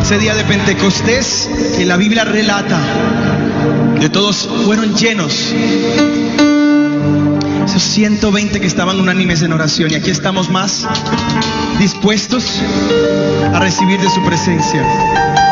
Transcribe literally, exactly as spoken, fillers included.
Ese día de Pentecostés que la Biblia relata, que todos fueron llenos. Esos ciento veinte que estaban unánimes en oración, y aquí estamos más dispuestos a recibir de su presencia.